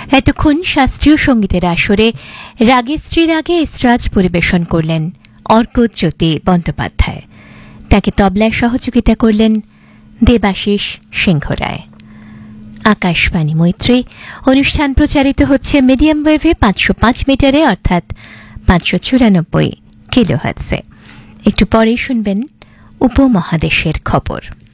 এতক্ষণ শাস্ত্রীয় সঙ্গীতের আসরে রাগেশ্রী রাগে এসরাজ পরিবেশন করলেন অর্কজ্যোতি বন্দ্যোপাধ্যায়। তাকে তবলায় সহযোগিতা করলেন দেবাশিস সিংহ রায়। আকাশবাণী মৈত্রী অনুষ্ঠান প্রচারিত হচ্ছে মিডিয়াম ওয়েভে 505 মিটারে অর্থাৎ 594 কিলোহার্টজে। একটু পরেই শুনবেন উপমহাদেশের খবর।